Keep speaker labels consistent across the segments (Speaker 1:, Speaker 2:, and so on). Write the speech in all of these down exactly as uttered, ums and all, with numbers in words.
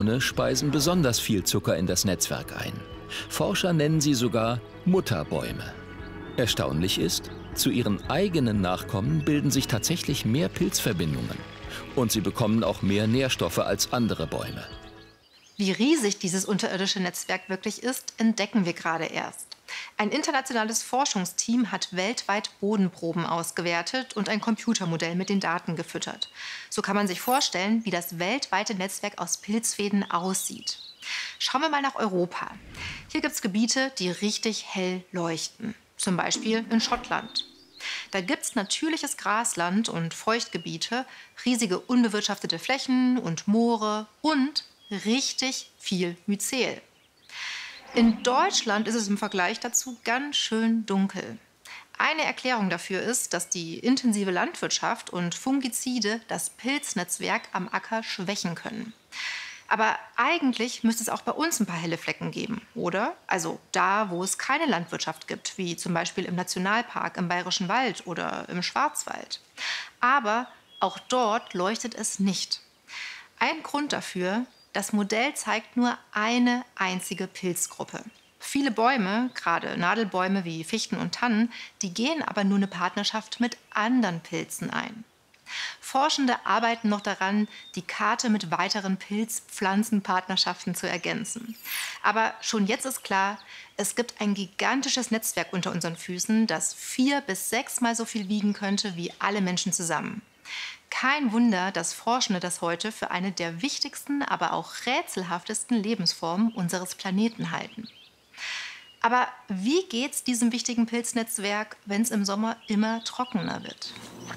Speaker 1: speisen besonders viel Zucker in das Netzwerk ein. Forscher nennen sie sogar Mutterbäume. Erstaunlich ist, zu ihren eigenen Nachkommen bilden sich tatsächlich mehr Pilzverbindungen. Und sie bekommen auch mehr Nährstoffe als andere Bäume.
Speaker 2: Wie riesig dieses unterirdische Netzwerk wirklich ist, entdecken wir gerade erst. Ein internationales Forschungsteam hat weltweit Bodenproben ausgewertet und ein Computermodell mit den Daten gefüttert. So kann man sich vorstellen, wie das weltweite Netzwerk aus Pilzfäden aussieht. Schauen wir mal nach Europa. Hier gibt es Gebiete, die richtig hell leuchten. Zum Beispiel in Schottland. Da gibt es natürliches Grasland und Feuchtgebiete, riesige unbewirtschaftete Flächen und Moore und richtig viel Myzel. In Deutschland ist es im Vergleich dazu ganz schön dunkel. Eine Erklärung dafür ist, dass die intensive Landwirtschaft und Fungizide das Pilznetzwerk am Acker schwächen können. Aber eigentlich müsste es auch bei uns ein paar helle Flecken geben, oder? Also da, wo es keine Landwirtschaft gibt, wie zum Beispiel im Nationalpark, im Bayerischen Wald oder im Schwarzwald. Aber auch dort leuchtet es nicht. Ein Grund dafür: das Modell zeigt nur eine einzige Pilzgruppe. Viele Bäume, gerade Nadelbäume wie Fichten und Tannen, die gehen aber nur eine Partnerschaft mit anderen Pilzen ein. Forschende arbeiten noch daran, die Karte mit weiteren Pilz-Pflanzen-Partnerschaften zu ergänzen. Aber schon jetzt ist klar, es gibt ein gigantisches Netzwerk unter unseren Füßen, das vier bis sechsmal so viel wiegen könnte wie alle Menschen zusammen. Kein Wunder, dass Forschende das heute für eine der wichtigsten, aber auch rätselhaftesten Lebensformen unseres Planeten halten. Aber wie geht's diesem wichtigen Pilznetzwerk, wenn es im Sommer immer trockener wird?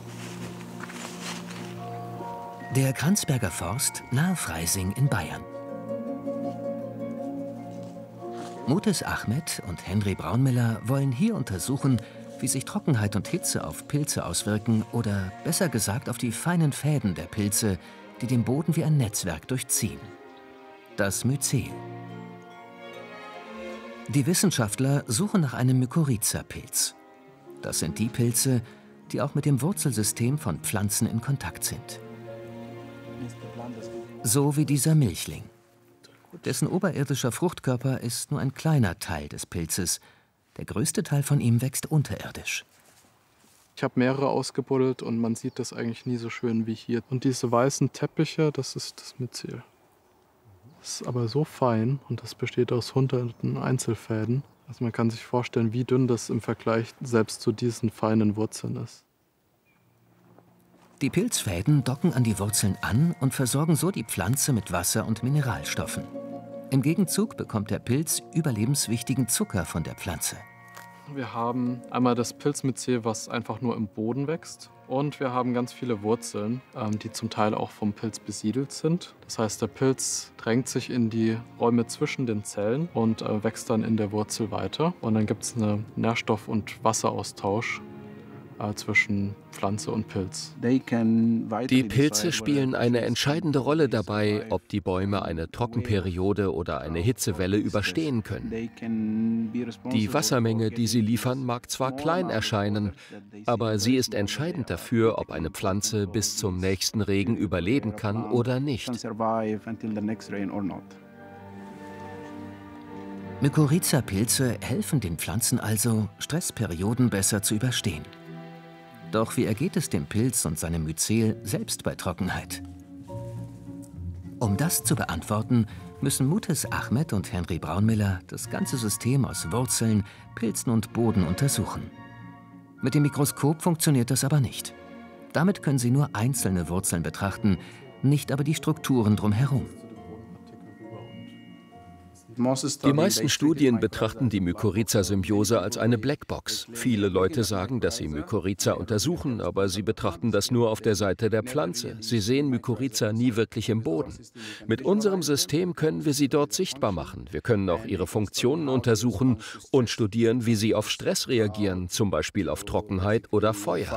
Speaker 3: Der Kranzberger Forst nahe Freising in Bayern. Mutis Ahmed und Henry Braunmiller wollen hier untersuchen, wie sich Trockenheit und Hitze auf Pilze auswirken oder besser gesagt auf die feinen Fäden der Pilze, die den Boden wie ein Netzwerk durchziehen. Das Myzel. Die Wissenschaftler suchen nach einem Mykorrhiza-Pilz. Das sind die Pilze, die auch mit dem Wurzelsystem von Pflanzen in Kontakt sind. So wie dieser Milchling. Dessen oberirdischer Fruchtkörper ist nur ein kleiner Teil des Pilzes. Der größte Teil von ihm wächst unterirdisch.
Speaker 4: Ich habe mehrere ausgebuddelt und man sieht das eigentlich nie so schön wie hier. Und diese weißen Teppiche, das ist das Myzel. Das ist aber so fein und das besteht aus hunderten Einzelfäden. Also man kann sich vorstellen, wie dünn das im Vergleich selbst zu diesen feinen Wurzeln ist.
Speaker 3: Die Pilzfäden docken an die Wurzeln an und versorgen so die Pflanze mit Wasser und Mineralstoffen. Im Gegenzug bekommt der Pilz überlebenswichtigen Zucker von der Pflanze.
Speaker 4: Wir haben einmal das Pilzmyzel, was einfach nur im Boden wächst. Und wir haben ganz viele Wurzeln, die zum Teil auch vom Pilz besiedelt sind. Das heißt, der Pilz drängt sich in die Räume zwischen den Zellen und wächst dann in der Wurzel weiter. Und dann gibt es einen Nährstoff- und Wasseraustausch zwischen Pflanze und Pilz.
Speaker 1: Die Pilze spielen eine entscheidende Rolle dabei, ob die Bäume eine Trockenperiode oder eine Hitzewelle überstehen können. Die Wassermenge, die sie liefern, mag zwar klein erscheinen, aber sie ist entscheidend dafür, ob eine Pflanze bis zum nächsten Regen überleben kann oder nicht.
Speaker 3: Mykorrhiza-Pilze helfen den Pflanzen also, Stressperioden besser zu überstehen. Doch wie ergeht es dem Pilz und seinem Myzel selbst bei Trockenheit? Um das zu beantworten, müssen Mutis Ahmed und Henry Braunmiller das ganze System aus Wurzeln, Pilzen und Boden untersuchen. Mit dem Mikroskop funktioniert das aber nicht. Damit können sie nur einzelne Wurzeln betrachten, nicht aber die Strukturen drumherum.
Speaker 1: Die meisten Studien betrachten die Mykorrhiza-Symbiose als eine Blackbox. Viele Leute sagen, dass sie Mykorrhiza untersuchen, aber sie betrachten das nur auf der Seite der Pflanze. Sie sehen Mykorrhiza nie wirklich im Boden. Mit unserem System können wir sie dort sichtbar machen. Wir können auch ihre Funktionen untersuchen und studieren, wie sie auf Stress reagieren, zum Beispiel auf Trockenheit oder Feuer.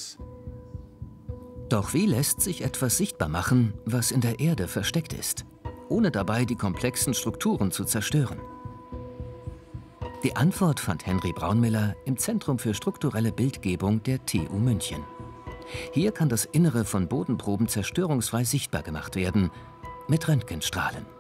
Speaker 3: Doch wie lässt sich etwas sichtbar machen, was in der Erde versteckt ist, ohne dabei die komplexen Strukturen zu zerstören? Die Antwort fand Henry Braunmiller im Zentrum für strukturelle Bildgebung der T U München. Hier kann das Innere von Bodenproben zerstörungsfrei sichtbar gemacht werden. mit Röntgenstrahlen.